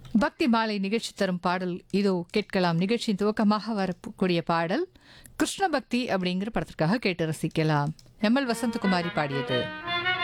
பக்தி மாலை நிகழ்ச்சி தரும் பாடல் இதோ கேட்கலாம். நிகழ்ச்சியின் துவக்கமாக வரக்கூடிய பாடல் கிருஷ்ண பக்தி அப்படிங்கிற படத்திற்காக கேட்டு ரசிக்கலாம். எம்எல் வசந்தகுமாரி பாடியது.